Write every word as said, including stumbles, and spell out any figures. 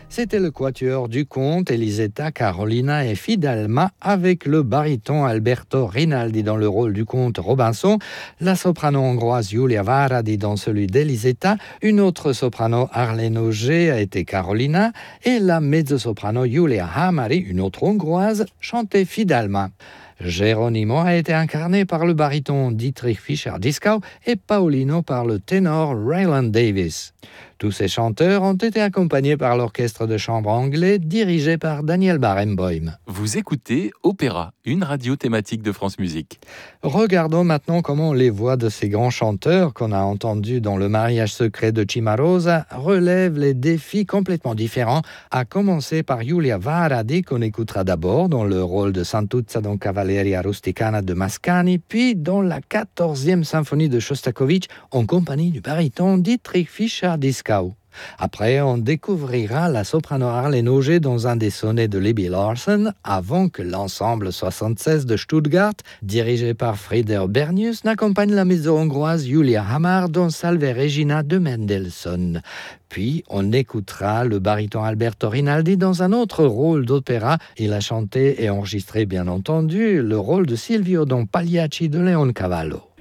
C'était le quatuor du comte Elisetta Carolina et Fidelma avec le baryton Alberto Rinaldi dans le rôle du comte Robinson, la soprano hongroise Julia Varadi dans celui d'Elisetta, une autre soprano Arlene Auger a été Carolina et la mezzo-soprano Julia Hamari, une autre hongroise, chantait Fidelma. Geronimo a été incarné par le baryton Dietrich Fischer-Dieskau et Paulino par le ténor Raylan Davis. Tous ces chanteurs ont été accompagnés par l'orchestre de chambre anglais dirigé par Daniel Barenboim. Vous écoutez Opéra, une radio thématique de France Musique. Regardons maintenant comment les voix de ces grands chanteurs qu'on a entendus dans Le mariage secret de Cimarosa relèvent les défis complètement différents, à commencer par Julia Varadi qu'on écoutera d'abord dans le rôle de Santuzza dans Cavalleria Rusticana de Mascagni, puis dans la quatorzième symphonie de Shostakovich en compagnie du baryton Dietrich Fischer-Dieskau. Après, on découvrira la soprano Arlene Auger dans un des sonnets de Libby Larsen, avant que l'ensemble soixante-seize de Stuttgart, dirigé par Frieder Bernius, n'accompagne la mezzo-hongroise Julia Hamar dans Salve Regina de Mendelssohn. Puis, on écoutera le baryton Alberto Rinaldi dans un autre rôle d'opéra. Il a chanté et enregistré, bien entendu, le rôle de Silvio dans Pagliacci de Leoncavallo.